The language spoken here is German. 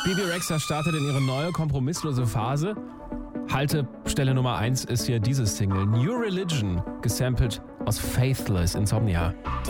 Bebe Rexha startet in ihre neue kompromisslose Phase. Haltestelle Nummer 1 ist hier dieses Single. New Religion, gesampelt aus Faithless Insomnia.